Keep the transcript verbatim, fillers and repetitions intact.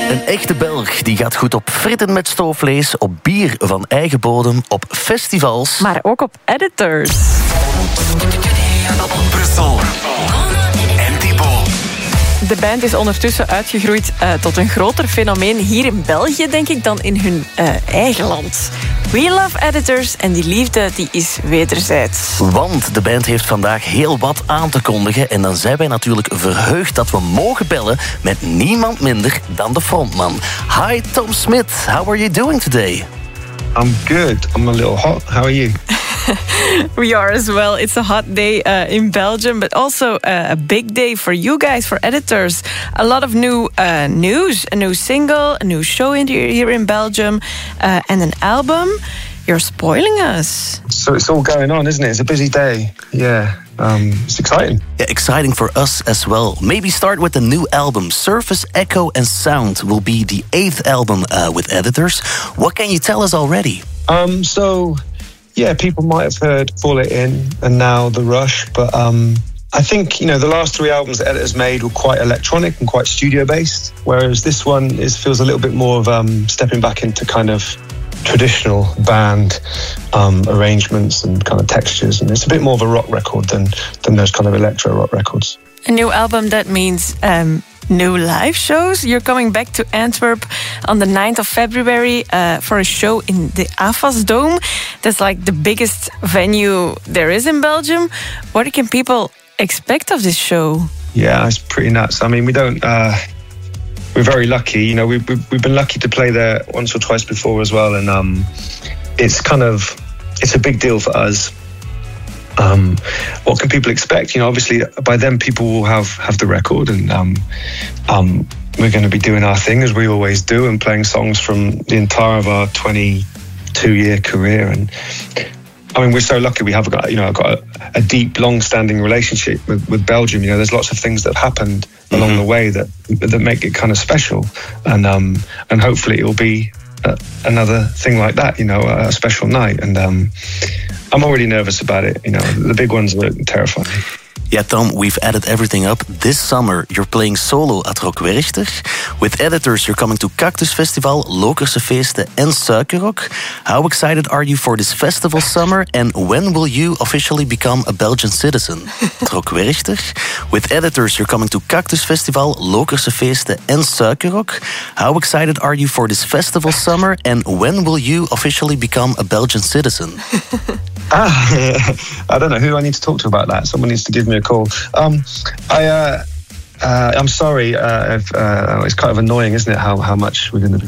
Een echte Belg die gaat goed op fritten met stoofvlees, op bier van eigen bodem, op festivals. Maar ook op editors. Brussel en Thibaut. De band is ondertussen uitgegroeid uh, tot een groter fenomeen hier in België, denk ik, dan in hun uh, eigen land. We love editors en die liefde die is wederzijds. Want de band heeft vandaag heel wat aan te kondigen en dan zijn wij natuurlijk verheugd dat we mogen bellen met niemand minder dan de frontman. Hi Tom Smith, how are you doing today? I'm good. I'm a little hot. How are you? We are as well. It's a hot day uh, in Belgium, but also uh, a big day for you guys, for editors. A lot of new uh, news, a new single, a new show in here, here in Belgium, uh, and an album. You're spoiling us. So it's all going on, isn't it? It's a busy day. Yeah. Um, it's exciting. Yeah, exciting for us as well. Maybe start with the new album. Surface, Echo and Sound will be the eighth album uh, with editors. What can you tell us already? Um, so, yeah, people might have heard Fall It In and now The Rush, but um, I think, you know, the last three albums that editors made were quite electronic and quite studio-based, whereas this one is feels a little bit more of um, stepping back into kind of traditional band um, arrangements and kind of textures, and it's a bit more of a rock record than than those kind of electro rock records. A new album, that means um, new live shows. You're coming back to Antwerp on the ninth of February uh, for a show in the A F A S Dome. That's like the biggest venue there is in Belgium. What can people expect of this show? Yeah, it's pretty nuts. I mean, we don't... Uh, we're very lucky. You know, we've, we've been lucky to play there once or twice before as well, and um, it's kind of... It's a big deal for us. Um, what can people expect? You know, obviously by then people will have, have the record, and um, um, we're going to be doing our thing as we always do, and playing songs from the entire of our twenty-two year career. And I mean, we're so lucky we have got, you know, got a, a deep, long-standing relationship with, with Belgium. You know, there's lots of things that have happened mm-hmm. along the way that that make it kind of special, and um, and hopefully it will be uh, another thing like that. You know, a special night, and um, I'm already nervous about it. You know, the big ones are terrifying. Yeah, Tom, we've added everything up. This summer, you're playing solo at Rock Werchter. With editors, you're coming to Cactus Festival, Lokerse Feesten en Suikerrock. How excited are you for this festival summer? And when will you officially become a Belgian citizen? At Rock Werchter. With editors, you're coming to Cactus Festival, Lokerse Feesten en Suikerrock. How excited are you for this festival summer? And when will you officially become a Belgian citizen? Ah, I don't know who I need to talk to about that. Someone needs to give me a call. Um, I, uh, uh, I'm sorry. Uh, if, uh, it's kind of annoying, isn't it? How how much we're going to be